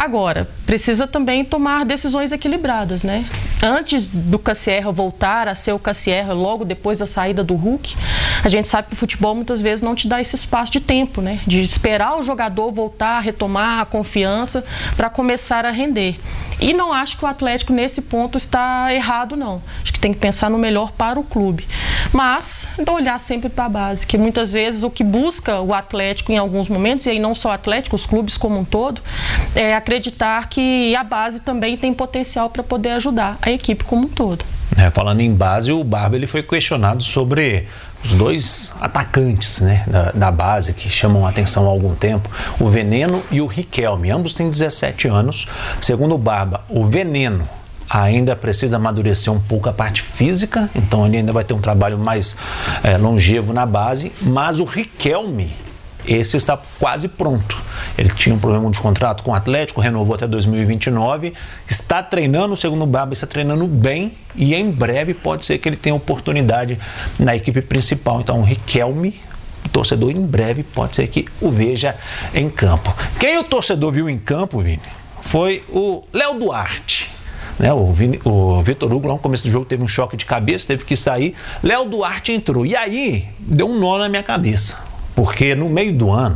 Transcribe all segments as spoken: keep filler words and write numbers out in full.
Agora, precisa também tomar decisões equilibradas, né? Antes do Cassierra voltar a ser o Cassierra, logo depois da saída do Hulk, a gente sabe que o futebol muitas vezes não te dá esse espaço de tempo, né? De esperar o jogador voltar, retomar a confiança para começar a render. E não acho que o Atlético nesse ponto está errado, não. Acho que tem que pensar no melhor para o clube. Mas, então, olhar sempre para a base, que muitas vezes o que busca o Atlético em alguns momentos, e aí não só o Atlético, os clubes como um todo, é acreditar que a base também tem potencial para poder ajudar a equipe como um todo. É, falando em base, o Barba ele foi questionado sobre os dois atacantes, né, da, da base que chamam a atenção há algum tempo, o Veneno e o Riquelme. Ambos têm dezessete anos. Segundo o Barba, o Veneno ainda precisa amadurecer um pouco a parte física, então ele ainda vai ter um trabalho mais é, longevo na base, mas o Riquelme, esse está quase pronto. Ele tinha um problema de contrato com o Atlético, renovou até dois mil e vinte e nove, está treinando, segundo o Barba, está treinando bem e em breve pode ser que ele tenha oportunidade na equipe principal. Então o Riquelme, o torcedor em breve pode ser que o veja em campo. Quem o torcedor viu em campo, Vini, foi o Léo Duarte. Né, o, Vini, o Vitor Hugo lá no começo do jogo teve um choque de cabeça, teve que sair. Léo Duarte entrou e aí deu um nó na minha cabeça, porque no meio do ano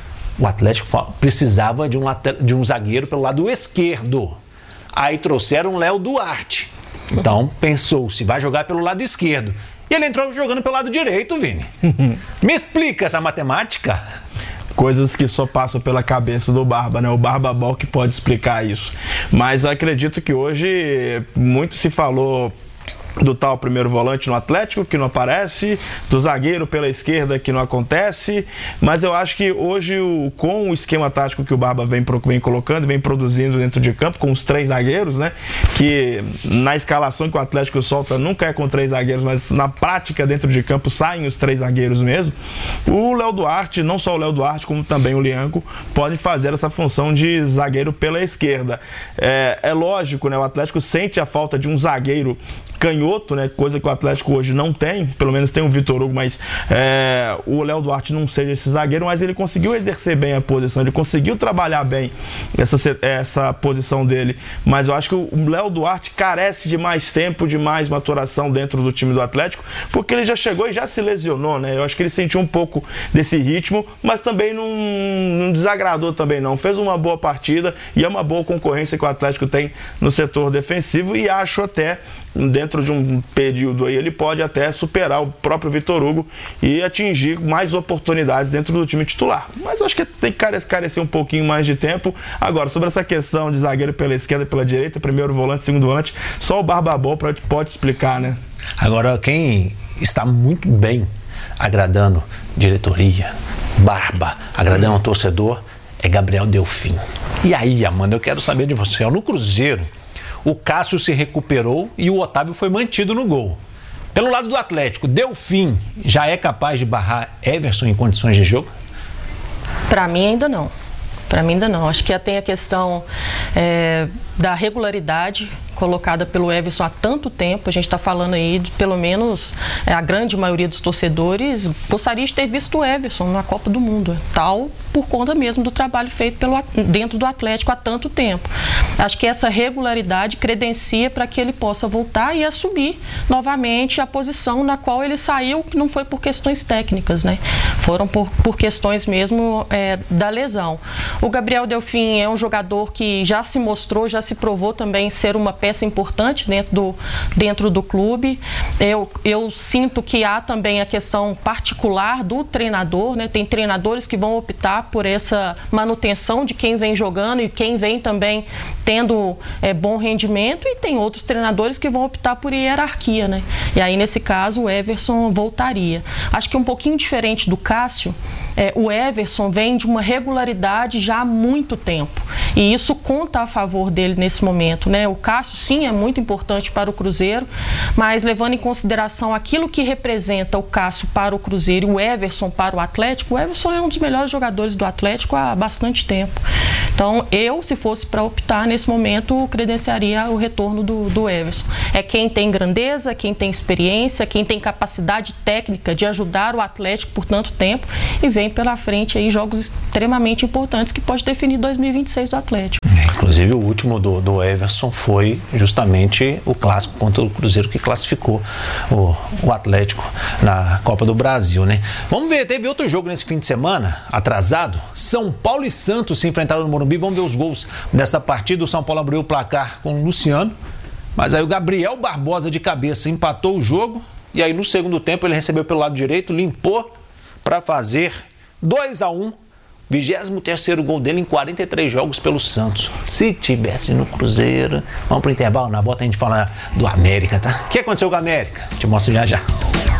o Atlético precisava de um, later... de um zagueiro pelo lado esquerdo. Aí trouxeram o Léo Duarte. Então pensou, se vai jogar pelo lado esquerdo. E ele entrou jogando pelo lado direito, Vini. Me explica essa matemática. Coisas que só passam pela cabeça do Barba, né? O Barba Ball que pode explicar isso. Mas eu acredito que hoje muito se falou do tal primeiro volante no Atlético, que não aparece, do zagueiro pela esquerda, que não acontece, mas eu acho que hoje, o, com o esquema tático que o Barba vem, vem colocando, vem produzindo dentro de campo, com os três zagueiros, né, que na escalação que o Atlético solta nunca é com três zagueiros, mas na prática dentro de campo saem os três zagueiros mesmo, o Léo Duarte, não só o Léo Duarte, como também o Lianco, podem fazer essa função de zagueiro pela esquerda. É, é lógico, né, o Atlético sente a falta de um zagueiro canhoto, né, coisa que o Atlético hoje não tem, pelo menos tem o Vitor Hugo, mas é, o Léo Duarte não seja esse zagueiro, mas ele conseguiu exercer bem a posição, ele conseguiu trabalhar bem essa, essa posição dele, mas eu acho que o Léo Duarte carece de mais tempo, de mais maturação dentro do time do Atlético, porque ele já chegou e já se lesionou, né, eu acho que ele sentiu um pouco desse ritmo, mas também não, não desagradou também não, fez uma boa partida e é uma boa concorrência que o Atlético tem no setor defensivo e acho até dentro de um período aí, ele pode até superar o próprio Vitor Hugo e atingir mais oportunidades dentro do time titular. Mas eu acho que tem que carecer um pouquinho mais de tempo. Agora, sobre essa questão de zagueiro pela esquerda e pela direita, primeiro volante, segundo volante, só o Barba Ball pode explicar, né? Agora, quem está muito bem agradando diretoria, Barba, agradando o torcedor, é Gabriel Delfim. E aí, Amanda, eu quero saber de você. No Cruzeiro, o Cássio se recuperou e o Otávio foi mantido no gol. Pelo lado do Atlético, Delfim já é capaz de barrar Everson em condições de jogo? Para mim ainda não. Para mim ainda não. Acho que tem a questão é, da regularidade colocada pelo Everson há tanto tempo. A gente está falando aí de pelo menos é, a grande maioria dos torcedores gostaria de ter visto o Everson na Copa do Mundo, tal por conta mesmo do trabalho feito pelo, dentro do Atlético há tanto tempo. Acho que essa regularidade credencia para que ele possa voltar e assumir novamente a posição na qual ele saiu, que não foi por questões técnicas, né? Foram por, por questões mesmo é, da lesão. O Gabriel Delfim é um jogador que já se mostrou, já se provou também ser uma peça importante dentro do, dentro do clube. Eu, eu sinto que há também a questão particular do treinador, né? Tem treinadores que vão optar por essa manutenção de quem vem jogando e quem vem também tendo é, bom rendimento, e tem outros treinadores que vão optar por hierarquia, né? E aí, nesse caso, o Everson voltaria. Acho que um pouquinho diferente do Cássio, é, o Everson vem de uma regularidade já há muito tempo. E isso conta a favor dele nesse momento, né? O Cássio, sim, é muito importante para o Cruzeiro, mas levando em consideração aquilo que representa o Cássio para o Cruzeiro e o Everson para o Atlético, o Everson é um dos melhores jogadores do Atlético há bastante tempo. Então, eu, se fosse para optar nesse momento, credenciaria o retorno do, do Everson. É quem tem grandeza, quem tem experiência, quem tem capacidade técnica de ajudar o Atlético por tanto tempo, e vem pela frente aí jogos extremamente importantes que pode definir dois mil e vinte e seis do Atlético. Atlético. Inclusive o último do, do Everson foi justamente o clássico contra o Cruzeiro que classificou o, o Atlético na Copa do Brasil, né? Vamos ver, teve outro jogo nesse fim de semana, atrasado. São Paulo e Santos se enfrentaram no Morumbi. Vamos ver os gols dessa partida. O São Paulo abriu o placar com o Luciano, mas aí o Gabriel Barbosa de cabeça empatou o jogo e aí no segundo tempo ele recebeu pelo lado direito, limpou para fazer dois a um. vigésimo terceiro gol dele em quarenta e três jogos pelo Santos. Se tivesse no Cruzeiro... Vamos pro intervalo, na volta a gente fala do América, tá? O que aconteceu com o América? Te mostro já já.